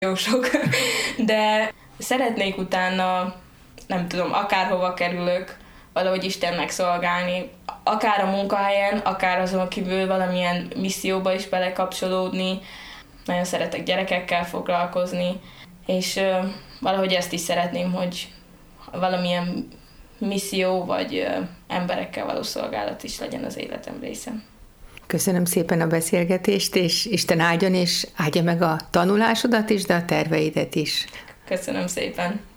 jó sok, de szeretnék utána, nem tudom, akárhova kerülök, valahogy Istennek szolgálni, akár a munkahelyen, akár azon kívül valamilyen misszióba is belekapcsolódni. Nagyon szeretek gyerekekkel foglalkozni, és valahogy ezt is szeretném, hogy valamilyen misszió vagy emberekkel való szolgálat is legyen az életem része. Köszönöm szépen a beszélgetést, és Isten áldjon, és áldja meg a tanulásodat is, de a terveidet is. Köszönöm szépen.